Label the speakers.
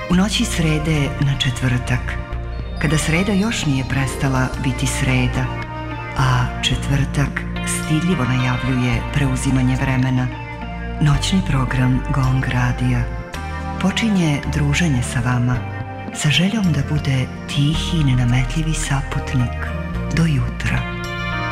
Speaker 1: U noći srede na četvrtak, kada sreda još nije prestala biti sreda, a četvrtak stidljivo najavljuje preuzimanje vremena, noćni program Gong radija počinje druženje sa vama, sa željom da bude tihi i nenametljivi saputnik do jutra.